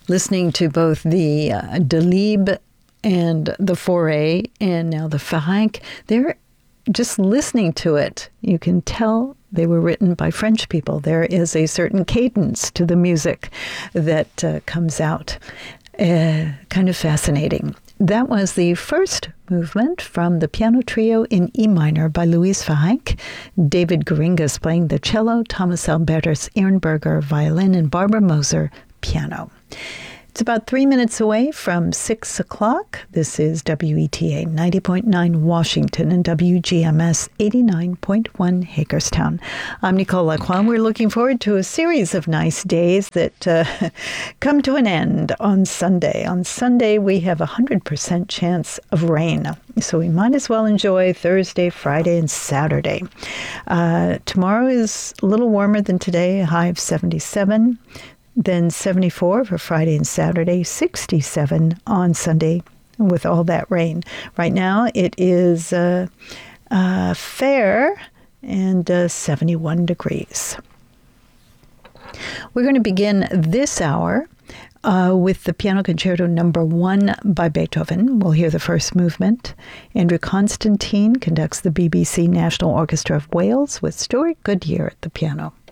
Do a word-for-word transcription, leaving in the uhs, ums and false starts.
listening to both the uh, Delibes and the Fauré and now the Ferenc. They're just listening to it. You can tell they were written by French people. There is a certain cadence to the music that uh, comes out. Uh, kind of fascinating. That was the first movement from the piano trio in E minor by Louise Ferenc. David Geringas playing the cello, Thomas Albertus Ehrenberger violin, and Barbara Moser piano. It's about three minutes away from six o'clock. This is W E T A ninety point nine Washington and W G M S eighty-nine point one Hagerstown. I'm Nicole Lacroix. We're looking forward to a series of nice days that uh, come to an end on Sunday. On Sunday, we have a one hundred percent chance of rain, so we might as well enjoy Thursday, Friday, and Saturday. Uh, tomorrow is a little warmer than today, a high of seventy-seven. Then seventy-four for Friday and Saturday, sixty-seven on Sunday with all that rain. Right now it is uh, uh, fair and uh, seventy-one degrees. We're going to begin this hour uh, with the Piano Concerto Number One by Beethoven. We'll hear the first movement. Andrew Constantine conducts the B B C National Orchestra of Wales with Stuart Goodyear at the piano.